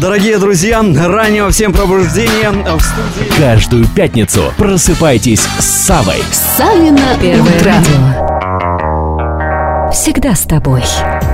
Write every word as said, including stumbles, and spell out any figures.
Дорогие друзья, раннего всем пробуждения в студии. Каждую пятницу просыпайтесь с Савой. Савино Первое радио. Всегда с тобой.